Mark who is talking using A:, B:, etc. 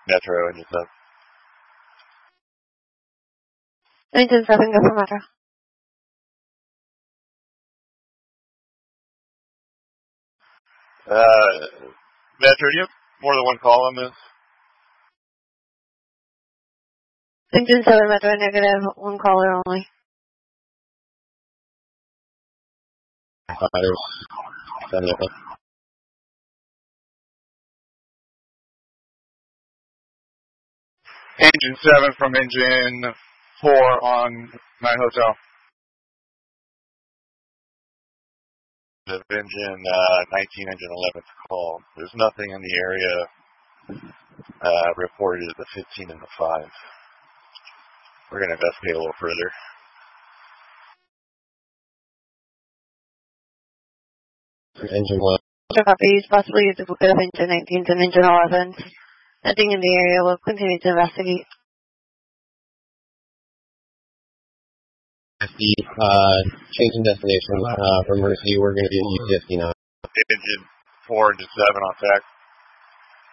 A: Metro, engine 7.
B: Engine 7, go for Metro.
A: Metro, do you have more than one call on this?
B: Engine 7, Metro, negative, one caller only.
A: Engine 7 from engine 4 on 9 Hotel. The engine 19, engine 11 call. There's nothing in the area reported at the 15 and the 5. We're going to investigate a little further.
C: Engine 1.
B: Copy. Possibly use a duplicate of engine 19 and engine 11. Nothing in the area. We'll continue to investigate.
C: Changing destination for Mercy. We're going to be at U59.
A: Engine 4, engine 7 on tax.